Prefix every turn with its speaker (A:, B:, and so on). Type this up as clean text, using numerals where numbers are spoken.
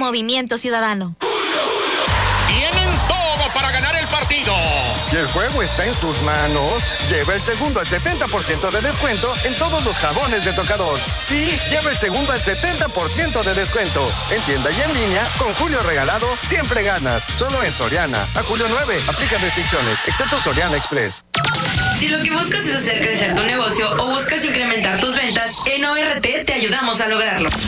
A: Movimiento Ciudadano.
B: Tienen todo para ganar el partido.
C: Y el juego está en tus manos. Lleva el segundo al 70% de descuento en todos los jabones de tocador. Sí, lleva el segundo al 70% de descuento. En tienda y en línea, con Julio Regalado, siempre ganas. Solo en Soriana. A julio 9, aplican restricciones, excepto Soriana Express.
D: Si lo que buscas es hacer crecer tu negocio o buscas incrementar tus ventas, en ORT te ayudamos a lograrlo.